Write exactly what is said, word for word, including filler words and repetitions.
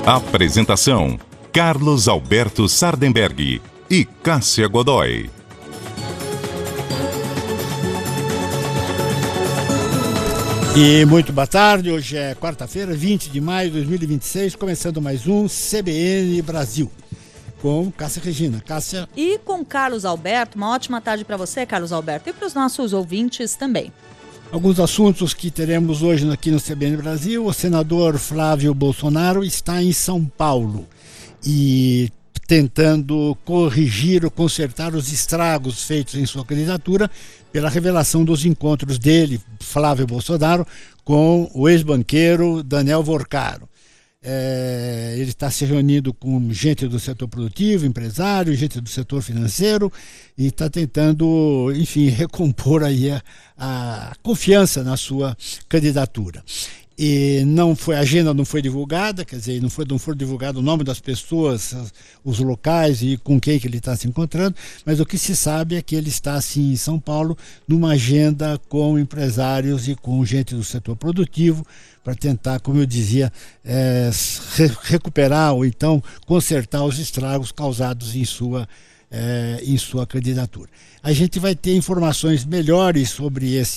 Apresentação: Carlos Alberto Sardenberg e Cássia Godoy. E muito boa tarde, hoje é quarta-feira, vinte de maio de dois mil e vinte e seis, começando mais um C B N Brasil, com Cássia Regina. Cássia. E com Carlos Alberto. Uma ótima tarde para você, Carlos Alberto, e para os nossos ouvintes também. Alguns assuntos que teremos hoje aqui no C B N Brasil. O senador Flávio Bolsonaro está em São Paulo e tentando corrigir ou consertar os estragos feitos em sua candidatura pela revelação dos encontros dele, Flávio Bolsonaro, com o ex-banqueiro Daniel Vorcaro. É, ele está se reunindo com gente do setor produtivo, empresário, gente do setor financeiro e está tentando, enfim, recompor aí a, a confiança na sua candidatura. E não foi, a agenda não foi divulgada, quer dizer, não foi, não foi divulgado o nome das pessoas, os locais e com quem que ele está se encontrando, mas o que se sabe é que ele está, assim, em São Paulo, numa agenda com empresários e com gente do setor produtivo, para tentar, como eu dizia, é, re- recuperar ou então consertar os estragos causados em sua É, em sua candidatura. A gente vai ter informações melhores sobre esse